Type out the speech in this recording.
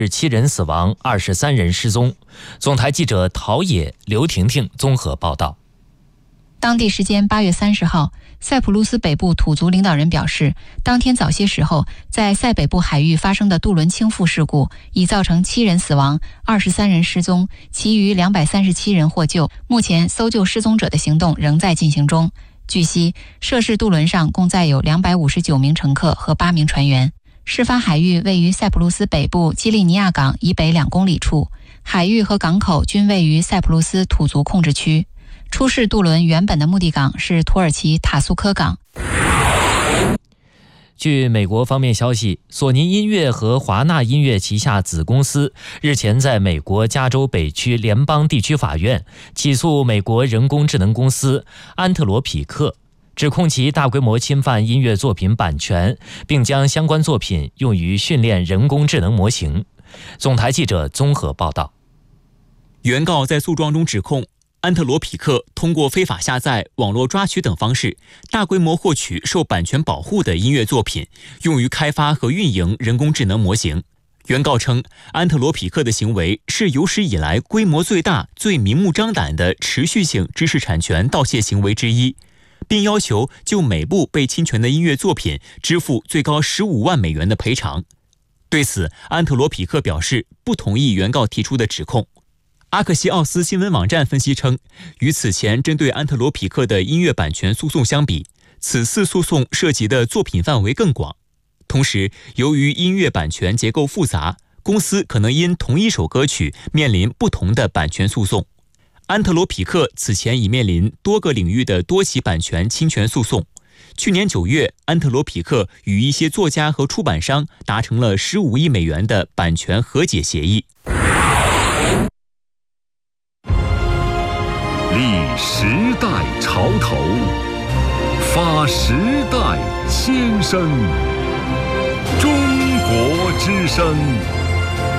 7人死亡，23人失踪。总台记者陶冶、刘婷婷综合报道。 当地时间8月30号，塞浦路斯北部土族领导人表示，当天早些时候，在塞北部海域发生的渡轮倾覆事故已造成7人死亡，23人失踪，其余237人获救。目前搜救失踪者的行动仍在进行中。据悉，涉事渡轮上共载有259名乘客和8名船员。事发海域位于塞浦路斯北部基利尼亚港以北2公里处，海域和港口均位于塞浦路斯土族控制区。出事渡轮原本的目的港是土耳其塔苏科港。 据美国方面消息，索尼音乐和华纳音乐旗下子公司日前在美国加州北区联邦地区法院起诉美国人工智能公司安特罗匹克，指控其大规模侵犯音乐作品版权，并将相关作品用于训练人工智能模型。总台记者综合报道。 原告在诉状中指控安特罗匹克通过非法下载、网络抓取等方式，大规模获取受版权保护的音乐作品，用于开发和运营人工智能模型。原告称，安特罗匹克的行为是有史以来规模最大、最明目张胆的持续性知识产权盗窃行为之一，并要求就每部被侵权的音乐作品支付最高15万美元的赔偿。对此，安特罗匹克表示不同意原告提出的指控。阿克西奥斯新闻网站分析称，与此前针对安特罗匹克的音乐版权诉讼相比，此次诉讼涉及的作品范围更广。同时，由于音乐版权结构复杂，公司可能因同一首歌曲面临不同的版权诉讼。安特罗匹克此前已面临多个领域的多起版权侵权诉讼。去年9月，安特罗匹克与一些作家和出版商达成了15亿美元的版权和解协议。 立时代潮头，发时代先声。中国之声。